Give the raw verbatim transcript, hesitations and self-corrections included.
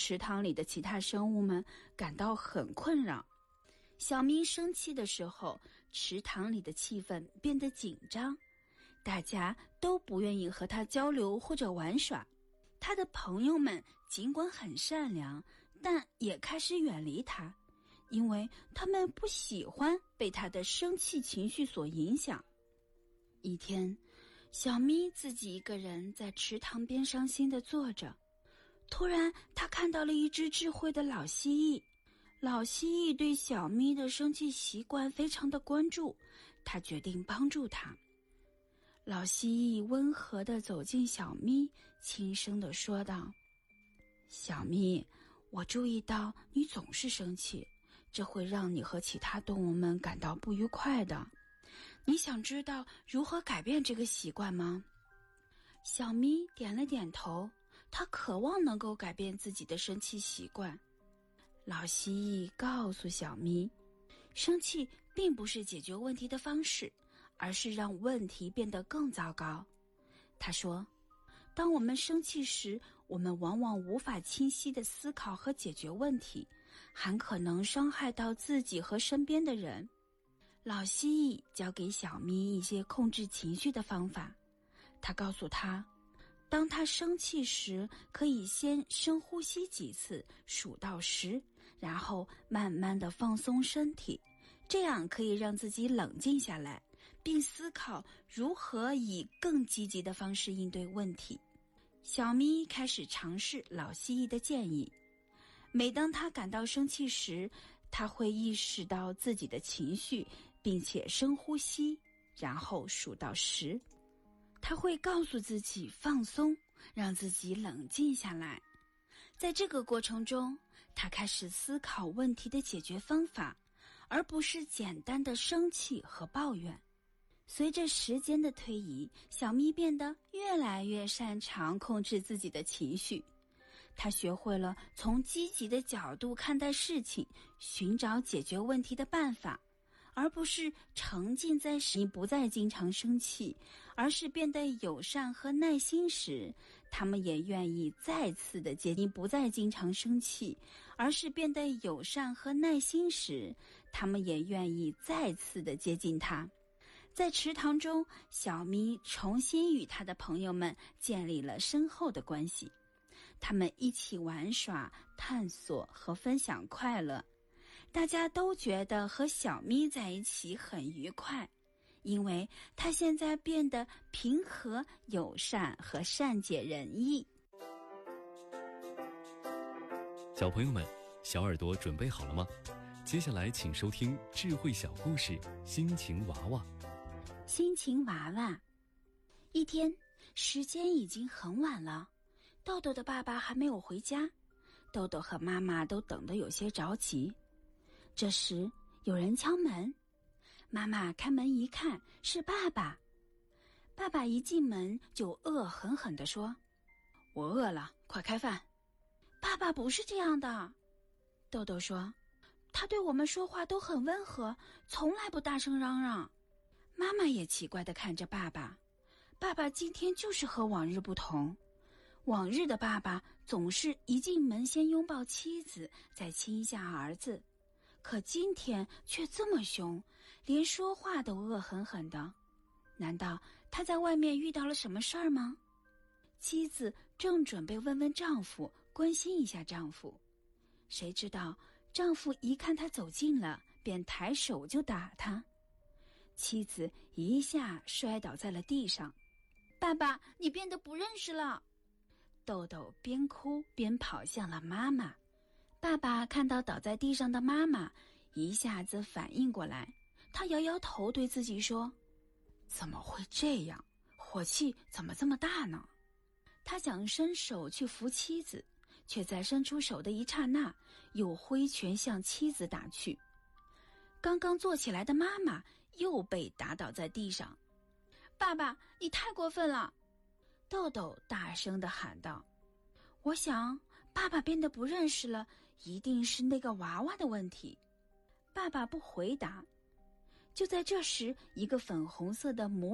池塘里的其他生物们感到很困扰。小咪生气的时候，池塘里的气氛变得紧张，大家都不愿意和他交流或者玩耍。他的朋友们尽管很善良，但也开始远离他，因为他们不喜欢被他的生气情绪所影响。一天，小咪自己一个人在池塘边伤心地坐着，突然他看到了一只智慧的老蜥蜴。老蜥蜴对小咪的生气习惯非常的关注，他决定帮助他。老蜥蜴温和地走进小咪，轻声地说道：小咪，我注意到你总是生气，这会让你和其他动物们感到不愉快的。你想知道如何改变这个习惯吗？小咪点了点头，他渴望能够改变自己的生气习惯。老蜥蜴告诉小咪，生气并不是解决问题的方式，而是让问题变得更糟糕。他说，当我们生气时，我们往往无法清晰地思考和解决问题，还可能伤害到自己和身边的人。老蜥蜴教给小咪一些控制情绪的方法。他告诉他，当他生气时，可以先深呼吸几次，数到十，然后慢慢地放松身体，这样可以让自己冷静下来，并思考如何以更积极的方式应对问题。小咪开始尝试老蜥蜴的建议。每当他感到生气时，他会意识到自己的情绪，并且深呼吸，然后数到十。他会告诉自己放松，让自己冷静下来。在这个过程中，他开始思考问题的解决方法，而不是简单的生气和抱怨。随着时间的推移，小咪变得越来越擅长控制自己的情绪。他学会了从积极的角度看待事情，寻找解决问题的办法，而不是沉浸在你不再经常生气，而是变得友善和耐心时，他们也愿意再次的接近。不再经常生气，而是变得友善和耐心时，他们也愿意再次的接近他。在池塘中，小咪重新与他的朋友们建立了深厚的关系。他们一起玩耍、探索和分享快乐。大家都觉得和小咪在一起很愉快，因为他现在变得平和、友善和善解人意。 小朋友们，小耳朵准备好了吗？接下来请收听智慧小故事心情娃娃。 心情娃娃。一天，时间已经很晚了，豆豆的爸爸还没有回家，豆豆和妈妈都等得有些着急。这时有人敲门，妈妈开门一看，是爸爸。爸爸一进门就恶狠狠地说：我饿了，快开饭。爸爸不是这样的，豆豆说，他对我们说话都很温和，从来不大声嚷嚷。妈妈也奇怪地看着爸爸，爸爸今天就是和往日不同。往日的爸爸总是一进门先拥抱妻子，再亲一下儿子，可今天却这么凶，连说话都恶狠狠的。难道他在外面遇到了什么事儿吗？妻子正准备问问丈夫，关心一下丈夫，谁知道丈夫一看他走近了，便抬手就打他。妻子一下摔倒在了地上。爸爸，你变得不认识了。豆豆边哭边跑向了妈妈。爸爸看到倒在地上的妈妈，一下子反应过来，他摇摇头对自己说，怎么会这样？火气怎么这么大呢？他想伸手去扶妻子，却在伸出手的一刹那，又挥拳向妻子打去。刚刚坐起来的妈妈又被打倒在地上。爸爸，你太过分了！豆豆大声地喊道。我想爸爸变得不认识了，一定是那个娃娃的问题。爸爸不回答。就在这时，一个粉红色的魔